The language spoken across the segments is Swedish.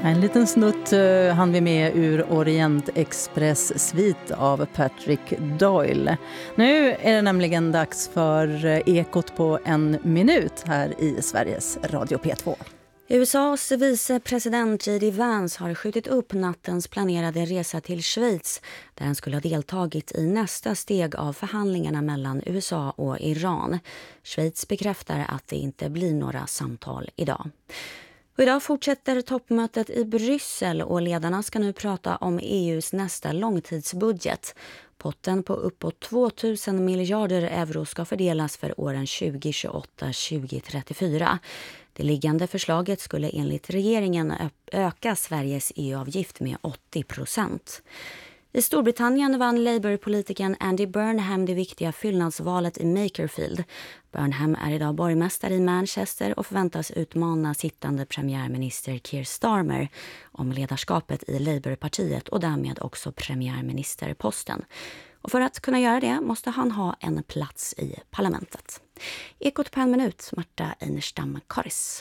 En liten snutt hann vi med ur Orient Express svit av Patrick Doyle. Nu är det nämligen dags för Ekot på en minut här i Sveriges Radio P2. USAs vicepresident J.D. Vance har skjutit upp nattens planerade resa till Schweiz där han skulle ha deltagit i nästa steg av förhandlingarna mellan USA och Iran. Schweiz bekräftar att det inte blir några samtal idag. Och idag fortsätter toppmötet i Bryssel och ledarna ska nu prata om EUs nästa långtidsbudget. Potten på uppåt 2000 miljarder euro ska fördelas för åren 2028-2034. Det liggande förslaget skulle enligt regeringen öka Sveriges EU-avgift med 80%. I Storbritannien vann Labour-politikern Andy Burnham det viktiga fyllnadsvalet i Makerfield. Burnham är idag borgmästare i Manchester och förväntas utmana sittande premiärminister Keir Starmer om ledarskapet i Labour-partiet och därmed också premiärministerposten. Och för att kunna göra det måste han ha en plats i parlamentet. Ekot på en minut, Marta Einerstam-Karis.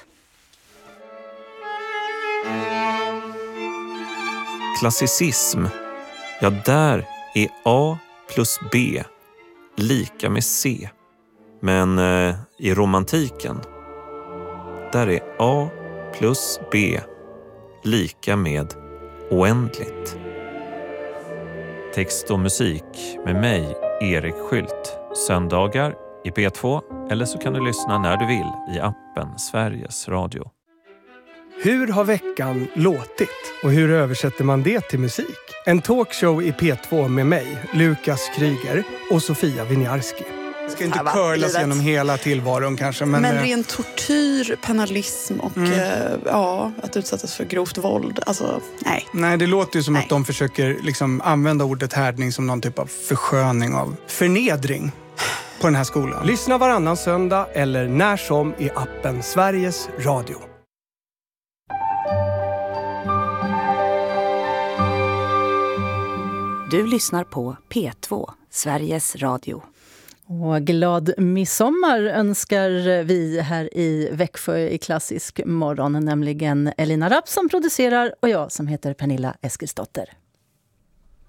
Klassicism. Ja, där är A plus B lika med C. Men i romantiken, där är A plus B lika med oändligt. Text och musik med mig, Erik Skylt. Söndagar i P2 eller så kan du lyssna när du vill i appen Sveriges Radio. Hur har veckan låtit och hur översätter man det till musik? En talkshow i P2 med mig, Lukas Kryger och Sofia Winiarski. Jag ska inte curlas genom hela tillvaron kanske. Men ren tortyr, penalism och att utsättas för grovt våld. Alltså, nej. Nej, det låter ju som att de försöker liksom använda ordet härdning som någon typ av försköning av förnedring på den här skolan. Lyssna varannan söndag eller när som i appen Sveriges Radio. Du lyssnar på P2, Sveriges Radio. Och glad midsommar önskar vi här i Växjö i klassisk morgon, nämligen Elina Rapp som producerar och jag som heter Pernilla Eskilsdotter.